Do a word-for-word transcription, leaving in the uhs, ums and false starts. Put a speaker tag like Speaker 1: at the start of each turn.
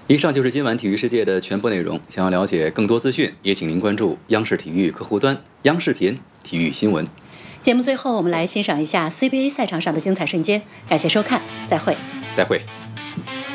Speaker 1: 以上就是今晚体育世界的全部内容。想要了解更多资讯，也请您关注央视体育客户端、央视频体育新闻。
Speaker 2: 节目最后，我们来欣赏一下 C B A 赛场上的精彩瞬间。感谢收看，再会。
Speaker 1: 再会。